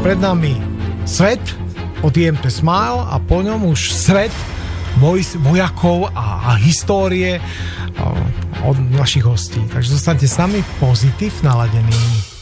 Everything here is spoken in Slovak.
Pred nami svet od IMT Smile a po ňom už svet vojakov a histórie od našich hostí. Takže zostanete s nami pozitív naladení.